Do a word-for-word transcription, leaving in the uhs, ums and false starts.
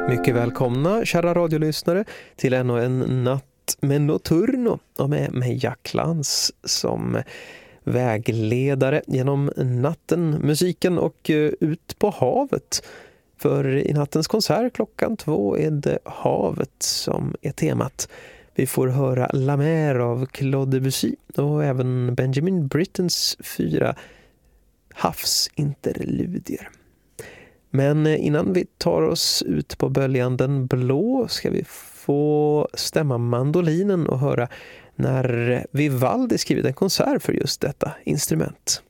Mycket välkomna, kära radiolyssnare, till ännu en natt med Notturno och med mig Jack Lantz som vägledare genom natten, musiken och ut på havet. För i nattens konsert klockan två är det havet som är temat. Vi får höra La Mer av Claude Debussy och även Benjamin Brittens fyra havsinterludier. Men innan vi tar oss ut på böljan den blå ska vi få stämma mandolinen och höra när Vivaldi skrivit en konsert för just detta instrument.